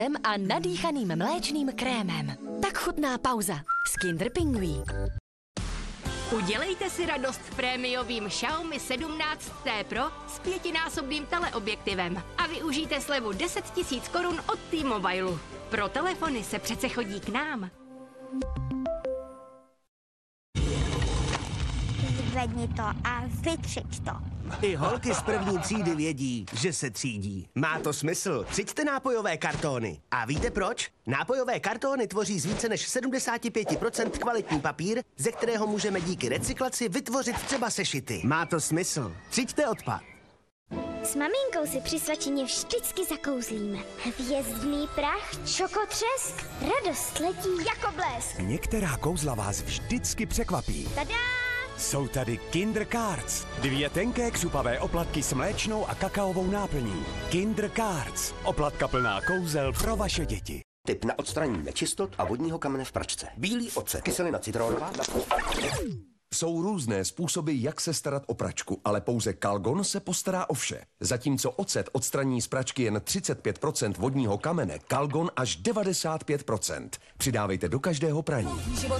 a nadýchaným mléčným krémem. Tak chutná pauza s Kinder Pingví. Udělejte si radost prémiovým Xiaomi 17T Pro s 5násobným teleobjektivem a využijte slevu 10 000 korun od T-Mobile. Pro telefony se přece chodí k nám. Zvedni to a vytřič to. I holky z první třídy vědí, že se třídí. Má to smysl. Třiďte nápojové kartóny. A víte proč? Nápojové kartóny tvoří z více než 75% kvalitní papír, ze kterého můžeme díky recyklaci vytvořit třeba sešity. Má to smysl. Třiďte odpad. S maminkou si při svačině vždycky zakouzlíme. Hvězdný prach, čokotřesk, radost letí jako blesk. Některá kouzla vás vždycky překvapí. Tada! Jsou tady Kinder Cards. 2 tenké křupavé oplatky s mléčnou a kakaovou náplní. Kinder Cards. Oplatka plná kouzel pro vaše děti. Tip na odstranění nečistot a vodního kamene v pračce. Bílý ocet, kyselina citronová. Jsou různé způsoby, jak se starat o pračku, ale pouze Calgon se postará o vše. Zatímco ocet odstraní z pračky jen 35% vodního kamene, Calgon až 95%. Přidávejte do každého praní.